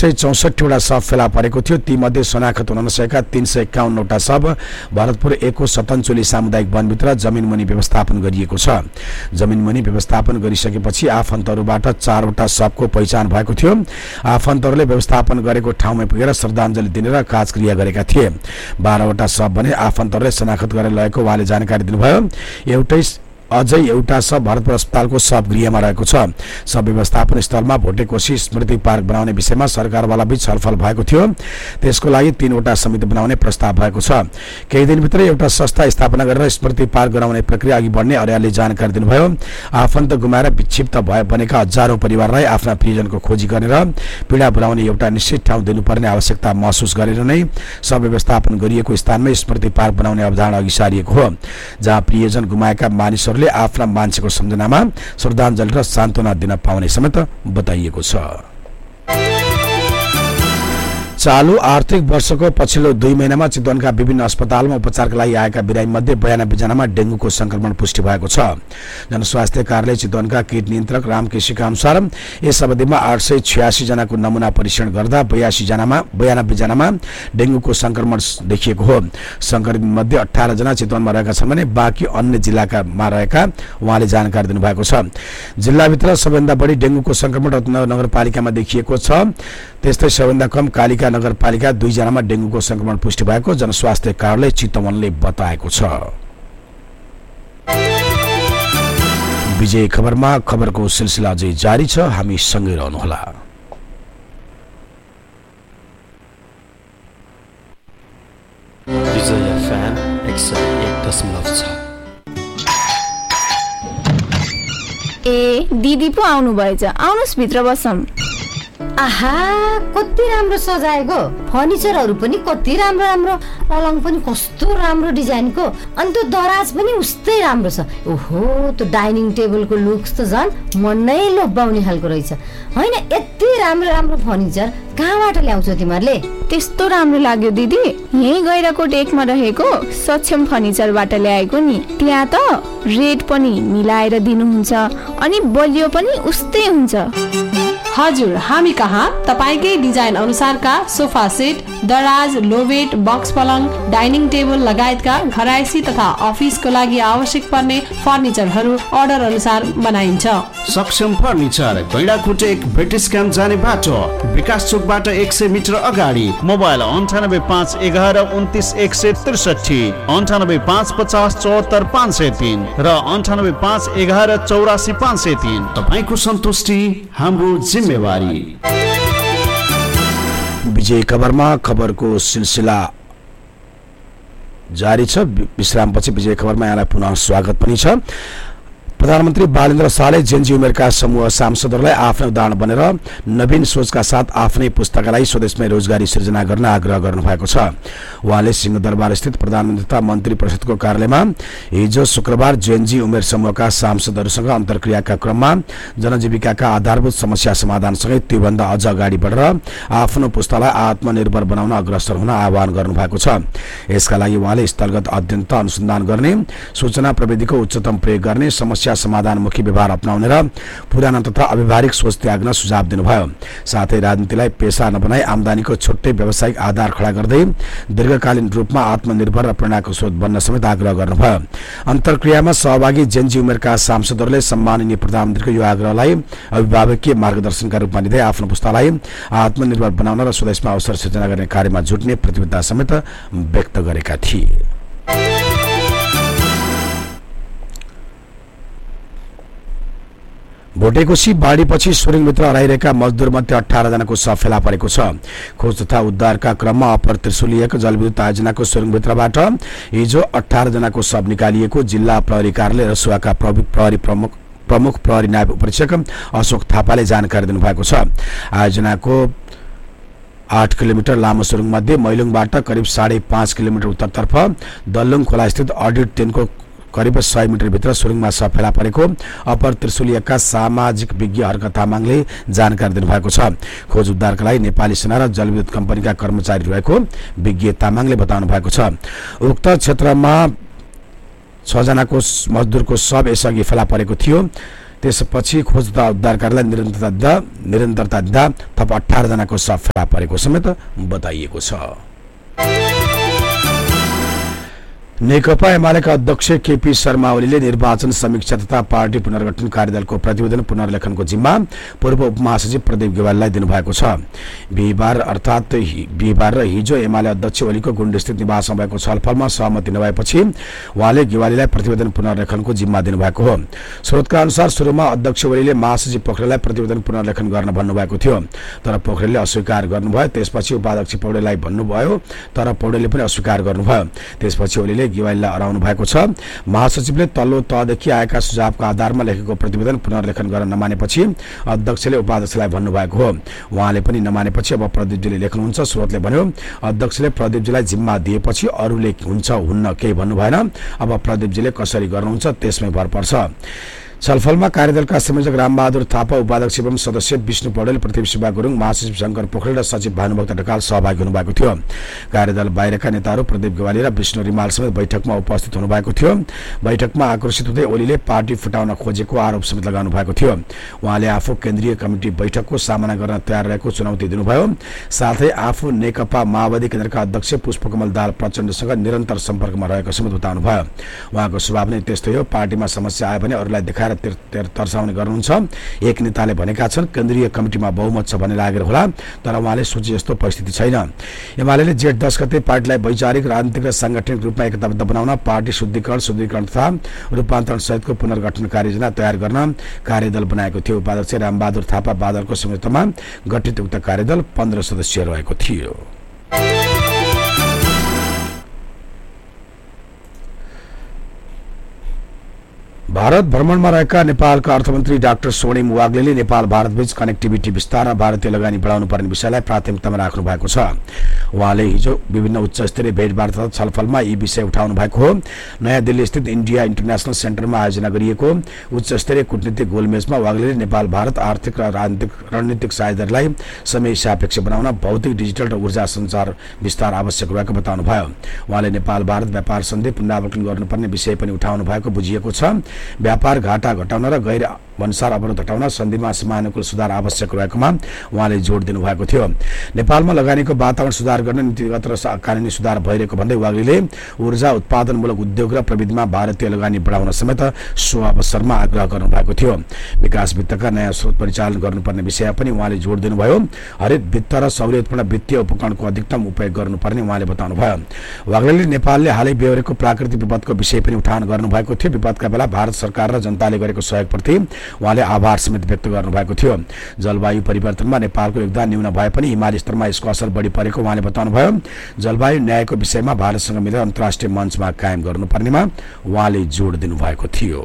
864 वटा शव फेला परेको थियो। तीमध्ये शनाखत हुन नसकेका 351 वटा शव भरतपुर 1 को सतन्चोली सामुदायिक वनभित्र जमिन मुनि व्यवस्थापन गरिएको छ। जमिन मुनि व्यवस्थापन गरिसकेपछि आफन्तहरूबाट 4 वटा शवको पहिचान भएको थियो। आफन्तहरूले व्यवस्थापन गरेको ठाउँमा पुगेर श्रद्धाञ्जली दिने र काजक्रिया गरेका थिए। 12 वटा शव भने आफन्तहरूले शनाखत गरेर लगेको उहाँले जानकारी दिनुभयो। अझै एउटा शव भरतपुर अस्पतालको शव गृहमा रहेको छ। शव व्यवस्थापन स्थलमा भोटेकोशी स्मृति पार्क बनाउने विषयमा सरकारवाला बीच छलफल भएको थियो। त्यसको लागि 3 वटा समिति बनाउने प्रस्ताव भएको छ। केही दिनभित्र एउटा संस्था स्थापना गरेर स्मृति पार्क बनाउने प्रक्रिया अघि बढ्ने अर्यालले जानकारी दिनुभयो। आफन्त गुमाएर विक्षिप्त बनेका हजारौं परिवारलाई आफ्ना प्रियजनको खोजी गरेर पीडा भुलाउने एउटा निश्चित ठाउँ दिनुपर्ने आवश्यकता महसुस गरेर नै शव व्यवस्थापन गरिएको स्थानमा स्मृति पार्क बनाउने अवधारणा अघि सारिएको हो, जहाँ प्रियजन गुमाएका मानिसहरूले आफ्ना मान्छेको सम्झनामा श्रद्धाञ्जली र सान्त्वना दिन पाउने समेत बताइएको छ। चालू आर्थिक वर्षको पछिल्लो 2 महिनामा चितवनका विभिन्न अस्पतालमा उपचारका लागि आएका बिरामीमध्ये 92 जनामा डेंगूको संक्रमण पुष्टि भएको छ। जनस्वास्थ्य कार्यालय चितवनका कीट नियन्त्रक रामकेशीका अनुसार यस अवधिमा 886 जनाको नमूना परीक्षण गर्दा 92 जनामा डेंगूको संक्रमण देखिएको हो। संक्रमित मध्ये 18 जना चितवनमा रहेका छन् भने बाँकी अन्य जिल्लामा रहेका उहाँले जानकारी दिनुभएको छ। जिल्लाभित्र सबैभन्दा बढी डेंगूको संक्रमण रत्नगर नगरपालिकामा देखिएको छ। त्यस्तै सबैभन्दा कम कालिका नगरपालिका 2 जनामा डेंगूको संक्रमण पुष्टि भएको जनस्वास्थ्य कार्यालय चितवनले बताएको छ। विजय खबरमा खबरको सिलसिला अझै जारी छ, हामी सँगै रहनुहोला। विजय FM 101.6। ए दिदी पो आउनु भएछ, आउनुस् भित्र बसौं। आहा कति राम्रो सजाएको, फर्निचरहरू पनि कति राम्रो राम्रो, पलङ पनि कस्तो राम्रो डिजाइनको, अनि त्यो दराज पनि उस्तै राम्रो छ। ओहो त्यो डाइनिङ टेबलको लुक्स त झन् मन नै लोभ्याउने खालको रहेछ। हैन यति राम्रो राम्रो फर्निचर कहाँबाट ल्याउँछौ तिमीहरूले? त्यस्तो राम्रो लाग्यो दिदी, यही गैराकोट 1 मा रहेको सक्षम फर्निचरबाट ल्याएको नि। त्यहाँ त रेट पनि मिलाएर दिनुहुन्छ अनि बलियो पनि उस्तै हुन्छ। हजुर, हामी कहाँ तपाईकै डिजाइन अनुसारका सोफा सेट, दराज, लोवेट, बक्स पलङ, डाइनिङ टेबल लगायतका घरायसी तथा अफिसको लागि आवश्यक पर्ने फर्निचरहरू अर्डर अनुसार बनाइन्छ। सक्षम फर्निचर गैंडाकोट 1 ब्रिटिश क्याम्प जाने बाटो, विकास चोकबाट 100 मिटर अगाडि। मोबाइल 9851 11 29 163, 98 550 74 503 र 98 11 84 503। तपाईको सन्तुष्टि हाम्रो जिम्मेवारी। विजय खबरमा खबरको सिलसिला जारी छ। विश्रामपछि विजय खबरमा यहाँलाई पुनः स्वागत पनि छ। प्रधानमन्त्री बालेन्द्र शाहले जेनजी उमेरका समूह सांसदहरूलाई आफ्नो उदाहरण बनेर नवीन सोचका साथ आफ्नै पुस्तकालय स्वदेशमै रोजगारी सृजना गर्न आग्रह गर्नुभएको छ। उहाँले सिंहदरबार स्थित प्रधानमन्त्री तथा मन्त्री परिषदको कार्यालयमा हिजो शुक्रबार जेनजी उमेर समूहका सांसदहरूसँग अन्तर्क्रियाका क्रममा जनजीविकाका आधारभूत समस्या समाधानसँगै त्योभन्दा अझ अगाडि बढेर आफ्नो पुस्तालाई आत्मनिर्भर बनाउन अग्रसर हुन आह्वान गर्नुभएको छ। यसका लागि उहाँले स्थलगत अध्ययन तथा अनुसन्धान गर्ने, सूचना प्रविधिको उच्चतम प्रयोग गर्ने, समस्या समाधानमुखी व्यवहार अपनाउने र पुरानो तथा अव्यावहारिक सोच त्याग्न सुझाव दिनुभयो। साथै राजनीतिलाई पेशा नबनाई आमदानीको छुट्टै व्यावसायिक आधार खडा गर्दै दीर्घकालीन रूपमा आत्मनिर्भर र प्रेरणाको स्रोत बन्न समेत आग्रह गर्नुभयो। अन्तर्क्रियामा सहभागी जेनजी उमेरका सांसदहरूले सम्माननीय प्रधानमन्त्रीको यो आग्रहलाई अभिभावकीय मार्गदर्शनका रूपमा लिँदै आफ्नो पुस्तालाई आत्मनिर्भर बनाउन र स्वदेशमा अवसर सृजना गर्ने कार्यमा जुट्ने प्रतिबद्धता समेत व्यक्त गरेका थिए। भोटेकोशी बाढीपछि सुरुङभित्र हराइरहेका मजदुरमध्ये 18 जनाको शव फेला परेको छ। खोज तथा उद्धारका क्रममा अप्पर त्रिशुलियाको जलविद्युत आयोजनाको सुरुङभित्रबाट हिजो 18 जनाको शव निकालिएको जिल्ला प्रहरी कार्यालय रसुवाका प्रमुख प्रहरी नायब उपरीक्षक अशोक थापाले जानकारी दिनुभएको छ। आयोजनाको 8 किलोमिटर लामो सुरुङमध्ये मैलुङबाट करिब 5.5 किलोमिटर उत्तरतर्फ दल्लुङ खोला स्थित अडिट 3 को करिब 100 मिटर भित्र सुरुङमा शव फेला परेको अप्पर त्रिशुलियाका सामाजिक विज्ञ हर्क तामाङले जानकारी दिनुभएको छ। खोज उद्धारका लागि नेपाली सेना र जलविद्युत कम्पनीका कर्मचारी रहेको विज्ञ तामाङले बताउनु भएको छ। उक्त क्षेत्रमा 6 जनाको मजदुरको शव यसअघि फेला परेको थियो। त्यसपछि खोज तथा उद्धार कार्यलाई निरन्तरता दिँदा थप 18 जनाको शव फेला परेको समेत बताइएको छ। नेकपा एमालेका अध्यक्ष केपी शर्मा ओलीले निर्वाचन समीक्षा तथा पार्टी पुनर्गठन कार्यदलको प्रतिवेदन पुनर्लेखनको जिम्मा पूर्व उपमहासचिव प्रदीप गेवालीलाई दिनुभएको छ। बिहिबार र हिजो एमाले अध्यक्ष ओलीको गुण्डस्थित निवासमा भएको छलफलमा सहमति नभएपछि उहाँले गेवालीलाई प्रतिवेदन पुनर्लेखनको जिम्मा दिनुभएको हो। स्रोतका अनुसार सुरुमा अध्यक्ष ओलीले महासचिव पोखरेललाई प्रतिवेदन पुनर्लेखन गर्न भन्नुभएको थियो, तर पोखरेलले अस्वीकार गर्नुभयो। त्यसपछि उपाध्यक्ष पौडेललाई भन्नुभयो, तर पौडेलले पनि अस्वीकार गर्नुभयो। त्यसपछि ओलीले गेवालीलाई हराउनु भएको छ। महासचिवले तल्लो तहदेखि आएका सुझावको आधारमा लेखेको प्रतिवेदन पुनर्लेखन गर्न नमानेपछि अध्यक्षले उपाध्यक्षलाई भन्नुभएको हो। उहाँले पनि नमानेपछि अब प्रदीपजीले लेख्नुहुन्छ। स्रोतले भन्यो, अध्यक्षले प्रदीपजीलाई जिम्मा दिएपछि अरूले हुन्छ हुन्न केही भन्नु भएन। अब प्रदीपजीले कसरी गर्नुहुन्छ त्यसमै भर पर्छ। छलफलमा कार्यदलका संयोजक रामबहादुर थापा, उपाध्यक्ष एवं सदस्य विष्णु पौडेल, पृथ्वी शिवा गुरुङ, महासचिव शंकर पोखरेल र सचिव भानुभक्त ढकाल सहभागी हुनुभएको थियो। कार्यदल बाहिरका नेताहरू प्रदीप गेवाली र विष्णु रिमाल समेत बैठकमा उपस्थित हुनुभएको थियो। बैठकमा आकर्षित हुँदै ओलीले पार्टी फुटाउन खोजेको आरोप समेत लगाउनु भएको थियो। उहाँले आफू केन्द्रीय कमिटी बैठकको सामना गर्न तयार रहेको चुनौती दिनुभयो। साथै आफू नेकपा माओवादी केन्द्रका अध्यक्ष पुष्पकमल दाहाल प्रचण्डसँग निरन्तर सम्पर्कमा रहेको समेत बताउनुभयो। उहाँको स्वभाव नै त्यस्तै हो, पार्टीमा समस्या आयो भने अरूलाई देखाएर तर्साउने गर्नुहुन्छ। एक नेताले भनेका छन्, केन्द्रीय कमिटीमा बहुमत छ भन्ने लागेर होला, तर उहाँले सोचे जस्तो परिस्थिति छैन। एमाले जेठ 10 गते पार्टीलाई वैचारिक, राजनीतिक र सांगठनिक रूपमा एकताबद्ध बनाउन पार्टी शुद्धिकरण तथा रूपान्तरण सहितको पुनर्गठन कार्ययोजना तयार गर्न कार्यदल बनाएको थियो। उपाध्यक्ष रामबहादुर थापा बादलको संयोजनामा गठित उक्त कार्यदल 15 सदस्यीय रहेको थियो। भारत भ्रमणमा रहेका नेपालका अर्थमन्त्री डाक्टर स्वर्णिम वाग्लेले नेपाल भारतबीच कनेक्टिभिटी विस्तार र भारतीय लगानी बढाउनु पर्ने विषयलाई प्राथमिकतामा राख्नु भएको छ। उहाँले हिजो विभिन्न उच्च स्तरीय भेटवार्ता छलफलमा यी विषय उठाउनु भएको हो। नयाँ दिल्ली स्थित इन्डिया इन्टरनेशनल सेन्टरमा आयोजना गरिएको उच्च स्तरीय कूटनीतिक गोलमेजमा वाग्लेले नेपाल भारत आर्थिक र रणनीतिक साझेदारीलाई समय सापेक्ष बनाउन भौतिक, डिजिटल र ऊर्जा सञ्चार विस्तार आवश्यक रहेको बताउनुभयो। उहाँले नेपाल भारत व्यापार सन्धि पुनरावलोकन गर्नुपर्ने विषय पनि उठाउनु भएको बुझिएको छ। व्यापार घाटा घटाउन र गैर भन्सार अवरोध हटाउन सन्धिमा समयानुकूल सुधार आवश्यक रहेकोमा उहाँले जोड दिनुभएको थियो। नेपालमा लगानीको वातावरण सुधार गर्न नीतिगत र कानुनी सुधार भइरहेको भन्दै वाग्लेले ऊर्जा उत्पादनमूलक उद्योग र प्रविधिमा भारतीय लगानी बढाउन समेत सो अवसरमा आग्रह गर्नुभएको थियो। विकास वित्तका नयाँ स्रोत परिचालन गर्नुपर्ने विषय पनि उहाँले जोड दिनुभयो। हरित वित्त र सौर्यपूर्ण वित्तीय उपकरणको अधिकतम उपयोग गर्नुपर्ने उहाँले बताउनुभयो। वाग्लेले नेपालले हालै बेहोरेको प्राकृतिक विपदको विषय पनि उठान गर्नुभएको थियो। विपदका बेला भारत सरकार र जनताले गरेको सहयोगप्रति उहाँले आभार समेत व्यक्त गर्नुभएको थियो। जलवायु परिवर्तनमा नेपालको योगदान न्यून भए पनि हिमाली स्तरमा यसको असर बढी परेको उहाँले बताउनुभयो। जलवायु न्यायको विषयमा भारतसँग मिलेर अन्तर्राष्ट्रिय मञ्चमा कायम गर्नुपर्नेमा उहाँले जोड दिनुभएको थियो।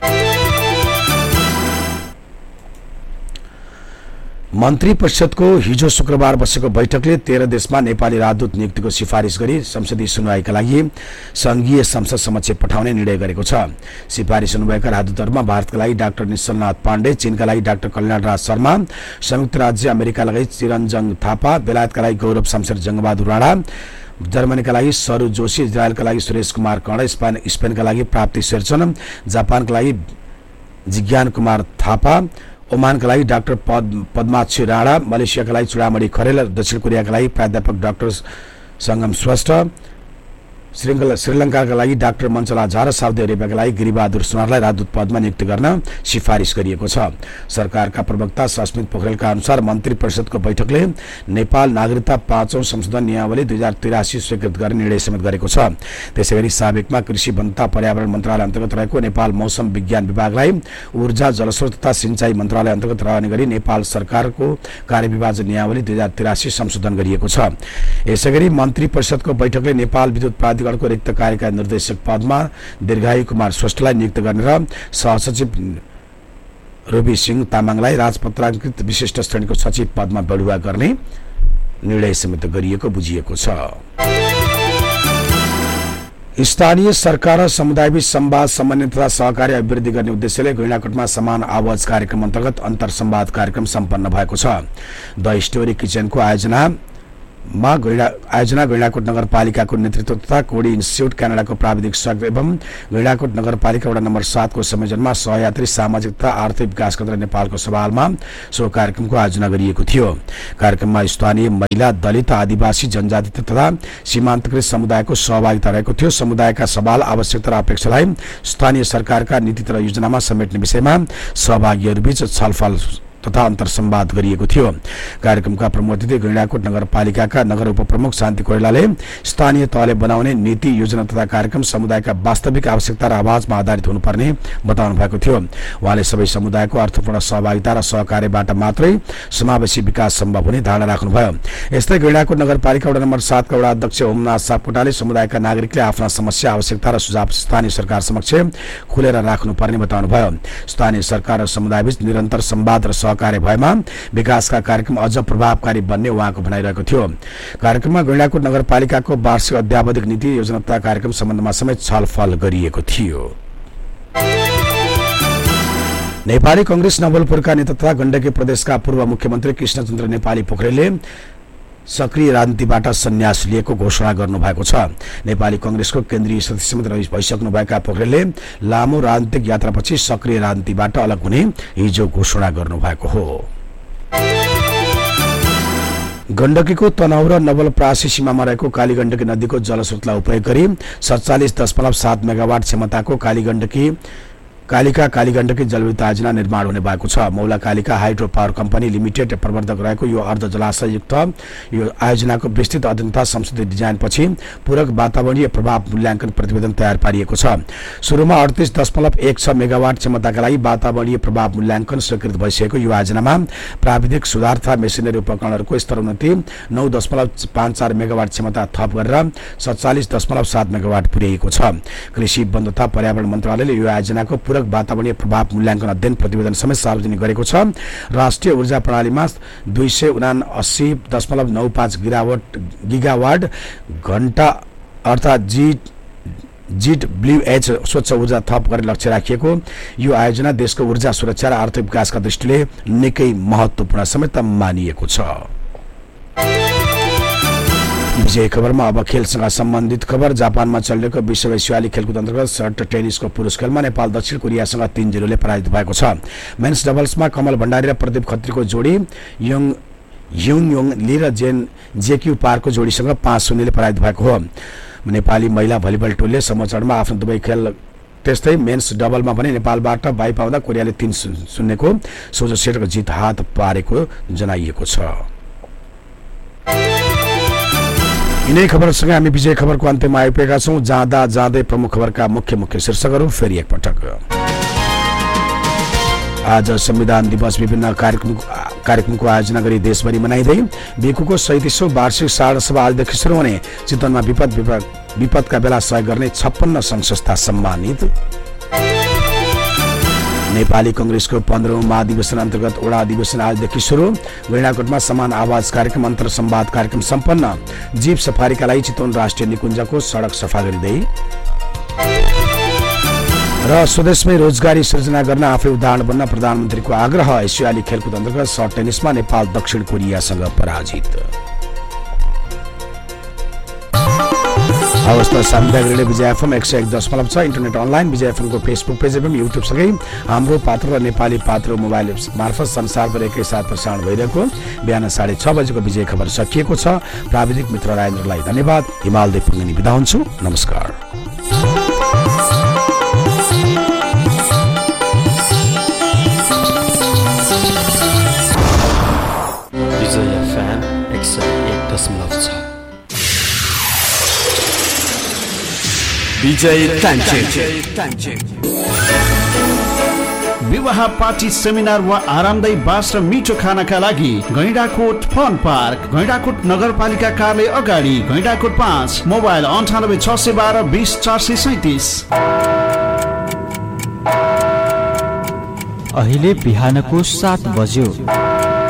मन्त्री परिषदको हिजो शुक्रबार बसेको बैठकले 13 देशमा नेपाली राजदूत नियुक्तिको सिफारिस गरी संसदीय सुनवाईका लागि संघीय संसद समक्ष पठाउने निर्णय गरेको छ। सिफारिस हुनुभएका राजदूतहरूमा भारतका लागि डाक्टर निश्चलनाथ पाण्डे, चीनका लागि डाक्टर कल्याणराज शर्मा, संयुक्त राज्य अमेरिका लागि चिरञ्जङ थापा, बेलायतका लागि गौरव शमशेर जङ्गबहादुर राणा, जर्मनीका लागि सरू जोशी, इजरायलका लागि सुरेश कुमार कर्ण, स्पेनका लागि प्राप्ति शेरचन, जापानका लागि जिज्ञान कुमार थापा, ओमानका लागि डाक्टर पद्माक्षी राणा, मलेसियाका लागि चुडामणि खरेल, दक्षिण कोरियाका लागि प्राध्यापक डाक्टर सङ्गम श्रेष्ठ, श्रीलङ्काका लागि डाक्टर मञ्चला झा र साउदी अरेबियाका लागि गिरिबहादुर सुनारलाई राजदूत पदमा नियुक्त गर्न सिफारिस गरिएको छ। सरकारका प्रवक्ता सस्मित पोखरेलका अनुसार मन्त्री परिषदको बैठकले नेपाल नागरिकता 5औं संशोधन नियमावली 2083 स्वीकृत गर्ने निर्णय समेत गरेको छ। त्यसैगरी साबिकमा कृषि वनता पर्यावरण मन्त्रालय अन्तर्गत रहेको नेपाल मौसम विज्ञान विभागलाई ऊर्जा जलस्रोत तथा सिंचाई मन्त्रालय अन्तर्गत रहने गरी नेपाल सरकारको कार्यविभाजन नियमावली 2083 संशोधन गरिएको छ। यसैगरी मन्त्री परिषदको बैठकले नेपाल विद्युत प्राधिकरणको रिक्त कार्यकारी निर्देशक पदमा दीर्घायु कुमार श्रेष्ठलाई नियुक्त गर्ने र सहसचिव रवि सिंह तामाङलाई राजपत्राङ्कित विशिष्ट श्रेणीको सचिव पदमा बढुवा गर्ने निर्णय समेत गरिएको बुझिएको छ। स्थानीय सरकार र समुदायबीच संवाद, समन्वय तथा सहकारी अभिवृद्धि गर्ने उद्देश्यले गैंडाकोटमा समान आवाज कार्यक्रम अन्तर्गत अन्तर संवाद कार्यक्रम सम्पन्न भएको छ। द स्टोरी किचनको आयोजना आयोजना गैंडाकोट नगरपालिकाको नेतृत्व तथा कोडी इन्स्टिच्युट क्यानाडाको प्राविधिक सहयोग एवं गैंडाकोट नगरपालिका वडा नम्बर 7 को संयोजनमा सहयात्री सामाजिक तथा आर्थिक विकास केन्द्र नेपालको सभामा सो कार्यक्रमको आयोजना गरिएको थियो। कार्यक्रममा स्थानीय महिला, दलित, आदिवासी, जनजाति तथा सीमान्तकृत समुदायको सहभागिता रहेको थियो। समुदायका सवाल, आवश्यकता र अपेक्षालाई स्थानीय सरकारका नीति तथा योजनामा समेट्ने विषयमा सहभागीहरूबीच छलफल तथा अन्तर्संवाद गरिएको थियो। कार्यक्रमका प्रमुख अतिथि गैंडाकोट नगरपालिकाका नगर उपप्रमुख शान्ति कोइरालाले स्थानीय तहले बनाउने नीति, योजना तथा कार्यक्रम समुदायका वास्तविक आवश्यकता र आवाजमा आधारित हुनुपर्ने बताउनु भएको थियो। उहाँले सबै समुदायको अर्थपूर्ण सहभागिता र सहकार्यबाट मात्रै समावेशी विकास सम्भव हुने धारणा राख्नुभयो। यस्तै गैंडाकोट नगरपालिका वडा नम्बर 7 का वडा अध्यक्ष ओमनाथ सापकोटाले समुदायका नागरिकले आफ्ना समस्या, आवश्यकता र सुझाव स्थानीय सरकार समक्ष खुलेर राख्नुपर्ने बताउनुभयो। स्थानीय सरकार र समुदायबीच निरन्तर संवाद र सहकार्य भएमा विकासका कार्यक्रम अझ प्रभावकारी बन्ने उहाँको भनाइरहेको थियो। कार्यक्रममा गैंडाकोट नगरपालिकाको वार्षिक अध्यावधिक नीति, योजना तथा कार्यक्रम सम्बन्धमा समेत छलफल गरिएको थियो। नेपाली कांग्रेस नवलपुरका नेता तथा गण्डकी प्रदेशका पूर्व मुख्यमन्त्री कृष्णचन्द्र नेपाली पोखरेलले सक्रिय राजनीतिबाट सन्यास लिएको घोषणा गर्नुभएको छ। नेपाली कांग्रेसको केन्द्रीय सदस्य समेत भइसक्नुभएका पोखरेलले लामो राजनीतिक यात्रापछि सक्रिय राजनीतिबाट अलग हुने हिजो घोषणा गर्नुभएको हो। गण्डकीको तनहुँ र नवलपरासी सीमामा रहेको कालीगण्डकी नदीको जलस्रोतलाई उपयोग गरी 47.7 मेगावाट क्षमताको कालीगण्डकी जलविद्युत आयोजना निर्माण हुने भएको छ। मौला Kalika hydro power company limited प्रवर्तक रहेको यो अर्ध जलाशययुक्त यो आयोजनाको विस्तृत अध्ययन तथा संशोधित डिजाइनपछि पूरक वातावरणीय प्रभाव मूल्याङ्कन प्रतिवेदन तयार पारिएको छ। सुरुमा 38.16 मेगावाट क्षमताका लागि वातावरणीय प्रभाव मूल्याङ्कन स्वीकृत भइसकेको यो आयोजनामा प्राविधिक सुधार तथा मेसिनरी उपकरणहरूको स्तरोन्नति 9.54 मेगावाट क्षमता थप गरेर 47.7 मेगावाट पुर्याइएको छ। कृषि, वन तथा पर्यावरण मन्त्रालयले यो आयोजनाको वातावरणीय प्रभाव मूल्याङ्कन अध्ययन प्रतिवेदन समेत सार्वजनिक गरेको छ। राष्ट्रिय ऊर्जा प्रणालीमा 279.95 गिगावाट घण्टा अर्थात् GWH स्वच्छ ऊर्जा थप गर्ने लक्ष्य राखिएको यो आयोजना देशको ऊर्जा सुरक्षा र आर्थिक विकासका दृष्टिले निकै महत्त्वपूर्ण समेत मानिएको छ। विजय खबरमा अब खेलसँग सम्बन्धित खबर। जापानमा चलिरहेको विश्व एसियाली खेलकुद अन्तर्गत शर्ट टेनिसको पुरुष खेलमा नेपाल दक्षिण कोरियासँग 3-0 ले पराजित भएको छ। मेन्स डबल्समा कमल भण्डारी र प्रदीप खत्रीको जोडी युङ ली र जेक्यू पारको जोडीसँग 5-0 ले पराजित भएको हो। नेपाली महिला भलिबल टोलीले समचरणमा आफ्नो दुवै खेल त्यस्तै मेन्स डबलमा पनि नेपालबाट बाइ पाउँदा कोरियाले 3-0 को सोझो सेटको जित हात पारेको जनाइएको छ। यिनै खबरसँग हामी विजय खबरको अन्त्यमा आइपुगेका छौं। जाँदा जाँदै प्रमुख खबरका मुख्य शीर्षकहरू फेरि एकपटक। आज संविधान दिवस विभिन्न कार्यक्रमको आयोजना गरी देशभरि मनाइँदै बिकुको 37औं वार्षिक साधारण सभा आजदेखि सुरु हुने। चितवनमा विपदका बेला सहयोग गर्ने 56 संघ संस्था सम्मानित। नेपाली कांग्रेसको 15औं महाधिवेशन अन्तर्गत वडा अधिवेशन आजदेखि सुरु। गैंडाकोटमा समान आवाज कार्यक्रम, अन्तर्संवाद कार्यक्रम सम्पन्न। जीव सफारीका लागि चितवन राष्ट्रिय निकुञ्जको सडक सफा गरिँदै र स्वदेशमै रोजगारी सृजना गर्न आफै उदाहरण बन्न प्रधानमन्त्रीको आग्रह। एसियाली खेलकुद अन्तर्गत शर्ट टेनिसमा नेपाल दक्षिण कोरियासँग पराजित। अवस्था सामुदायिक रेडियो विजय एफएम 101.6 इन्टरनेट अनलाइन विजय एफएमको फेसबुक पेज एवं युट्युब सँगै हाम्रो पात्र र नेपाली पात्र मोबाइल मार्फत संसारभर एकैसाथ प्रसारण भइरहेको बिहान 6:30 बजेको विजय खबर सकिएको छ। प्राविधिक मित्र राजेन्द्रलाई धन्यवाद। हिमालदेव पुङ्गिनी बिदा हुन्छु। नमस्कार। विजय एफएम 101.6 विजय टाइम विवाह, पार्टी, सेमिनार वा आरामदायी बास र मिठो खानाका लागि गैंडाकोट फन पार्क, गैंडाकोट नगरपालिका कार्यालय अगाडि, गैंडाकोट 5, मोबाइल 98 612 20 437। अहिले बिहानको 7 बज्यो।